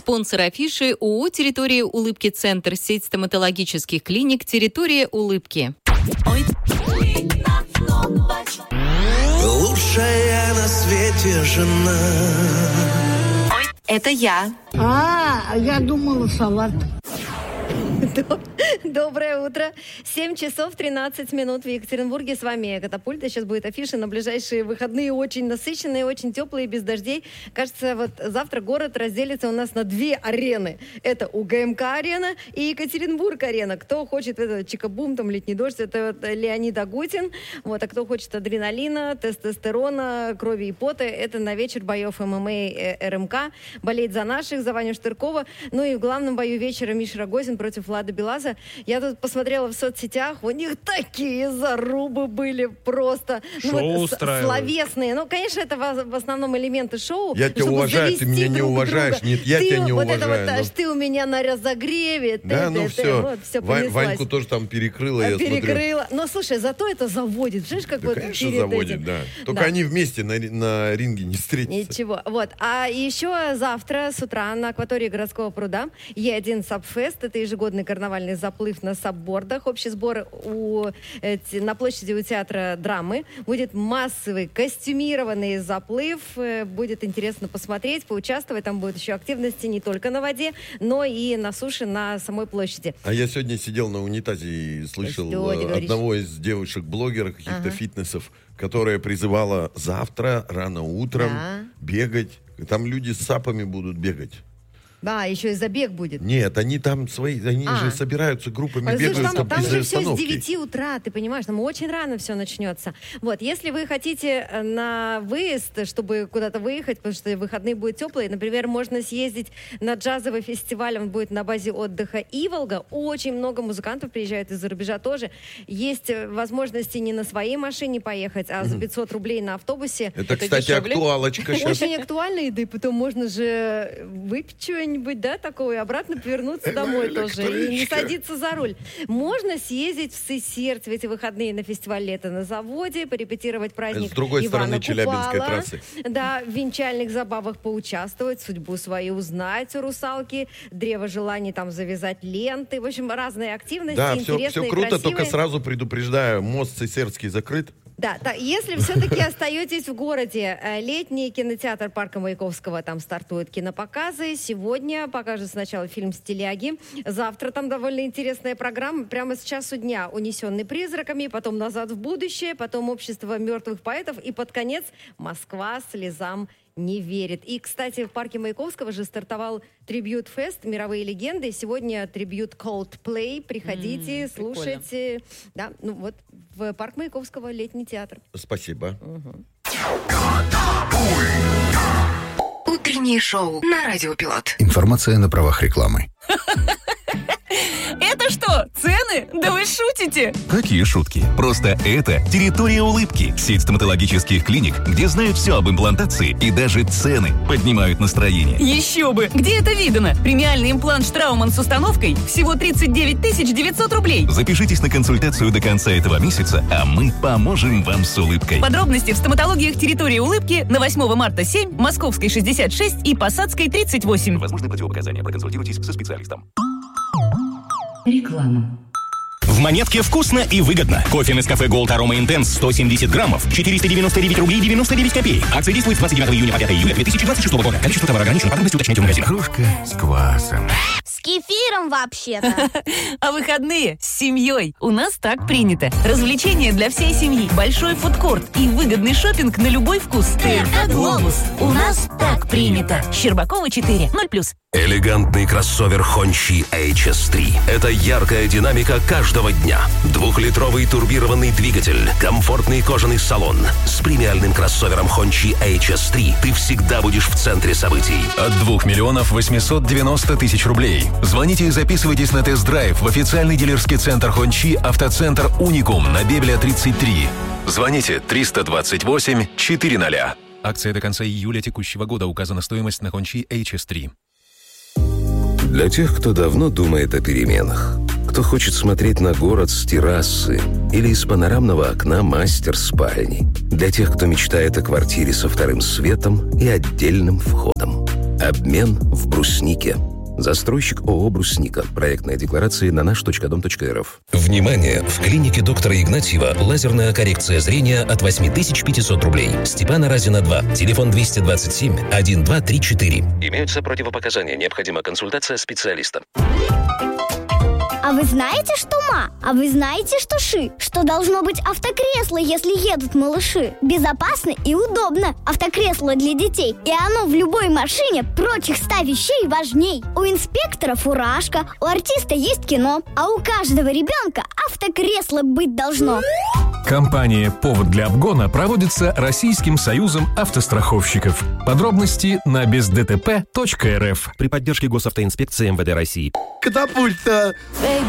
Спонсор афиши ООО «Территория улыбки. Центр. Сеть стоматологических клиник. Территория улыбки». Лучшая на свете жена. Это я. Я думала, салат. Доброе утро. 7 часов 13 минут в Екатеринбурге. С вами Катапульта. Сейчас будет афиша на ближайшие выходные. Очень насыщенные, очень теплые, без дождей. Кажется, вот завтра город разделится у нас на 2 арены. Это УГМК-арена и Екатеринбург-арена. Кто хочет это чикабум, там летний дождь, это вот Леонид Агутин. Вот, а кто хочет адреналина, тестостерона, крови и пота, это на вечер боев ММА РМК. Болеть за наших, за Ваню Штыркова. Ну и в главном бою вечера Миша Рогозин против Влада Белаза. Я тут посмотрела в соцсетях, у них такие зарубы были просто. Шоу словесные. Ну, конечно, это в основном элементы шоу. Я тебя уважаю, ты меня не уважаешь. Друга. Нет, я тебя не вот уважаю. Это вот, ты у меня на разогреве. Все. Вот, все понеслась. Ваньку тоже там перекрыла, я перекрыла. Но, слушай, зато это заводит. Знаешь, как вот конечно, заводит, этим. да. Только они вместе на ринге не встретятся. Ничего. Вот. А еще завтра с утра на акватории городского пруда Е1 Сабфест. Это ежегодный карнавальный заплыв на саббордах. Общий сбор на площади у театра драмы. Будет массовый костюмированный заплыв. Будет интересно посмотреть, поучаствовать. Там будут еще активности не только на воде, но и на суше, на самой площади. А я сегодня сидел на унитазе и слышал одного из девушек-блогеров, каких-то фитнесов, которая призывала завтра рано утром бегать. Там люди с сапами будут бегать. Да, еще и забег будет. Нет, они там они же собираются группами, бегают там без же остановки. Все с 9 утра, ты понимаешь, там очень рано все начнется. Вот, если вы хотите на выезд, чтобы куда-то выехать, потому что выходные будут теплые, например, можно съездить на джазовый фестиваль, он будет на базе отдыха Иволга. Очень много музыкантов приезжают из-за рубежа тоже. Есть возможности не на своей машине поехать, а за 500 рублей на автобусе. Это кстати, дешевле. Актуалочка сейчас. Очень актуально, и да и потом можно же выпить что-нибудь, да, такого, и обратно повернуться домой тоже, и не садиться за руль. Можно съездить в Сысерть в эти выходные на фестиваль «Лето на заводе», порепетировать праздник с другой Ивана стороны Челябинской Купала, трассы. Да, в венчальных забавах поучаствовать, судьбу свою узнать у русалки, древо желаний там завязать ленты, в общем, разные активности, да, интересные, все круто, красивые. только сразу предупреждаю, мост Сысертский закрыт. Да, если все-таки остаетесь в городе, летний кинотеатр парка Маяковского, там стартуют кинопоказы. Сегодня покажут сначала фильм «Стиляги». Завтра там довольно интересная программа. Прямо с часу дня «Унесенный призраками», потом «Назад в будущее», потом «Общество мертвых поэтов» и под конец «Москва слезам не верит». И, кстати, в парке Маяковского же стартовал трибьют-фест «Мировые легенды». Сегодня трибьют Coldplay. Приходите, слушайте. Да, ну вот в парк Маяковского летний театр. Спасибо. Утреннее шоу на Радио Пилот. Информация на правах рекламы. Это что, цены? Да вы шутите? Какие шутки? Просто это «Территория улыбки». Сеть стоматологических клиник, где знают все об имплантации и даже цены поднимают настроение. Еще бы! Где это видано? Премиальный имплант Штрауман с установкой всего 39 900 рублей. Запишитесь на консультацию до конца этого месяца, а мы поможем вам с улыбкой. Подробности в стоматологиях «Территория улыбки» на 8 марта 7, Московской 66 и Посадской 38. Возможны противопоказания. Проконсультируйтесь со специалистом. Реклама. В Монетке вкусно и выгодно. Кофе Nescafé Gold Aroma Intense 170 граммов, 499 рублей 99 копеек. Акция действует с 29 июня по 5 июля 2026 года. Количество товара ограничено, подробности уточняйте в магазинах. Кружка с квасом. С кефиром вообще-то. А выходные с семьей. У нас так принято. Развлечения для всей семьи, большой фудкорт и выгодный шопинг на любой вкус. ТРК «Глобус». У нас так принято. Щербакова 4, 0+. Элегантный кроссовер Honchi HS3. Это яркая динамика каждого дня. 2-литровый турбированный двигатель, комфортный кожаный салон. С премиальным кроссовером Honchi HS3 ты всегда будешь в центре событий. От 2 890 000 рублей. Звоните и записывайтесь на тест-драйв в официальный дилерский центр Honchi «Автоцентр Уникум» на Бебеля 33. Звоните 328 400. Акция до конца июля текущего года. Указана стоимость на Honchi HS3. Для тех, кто давно думает о переменах, кто хочет смотреть на город с террасы или из панорамного окна мастер-спальни, для тех, кто мечтает о квартире со вторым светом и отдельным входом. Обмен в бруснике. Застройщик ООО «Брусника». Проектная декларация на наш.дом.рф. Внимание! В клинике доктора Игнатьева лазерная коррекция зрения от 8500 рублей. Степана Разина 2. Телефон 227-1234. Имеются противопоказания. Необходима консультация специалиста. А вы знаете, что ма? А вы знаете, что ши? Что должно быть автокресло, если едут малыши? Безопасно и удобно. Автокресло для детей. И оно в любой машине прочих 100 вещей важней. У инспектора фуражка, у артиста есть кино, а у каждого ребенка автокресло быть должно. Компания «Повод для обгона» проводится Российским союзом автостраховщиков. Подробности на бездтп.рф. При поддержке Госавтоинспекции МВД России. Катапульта! Эй,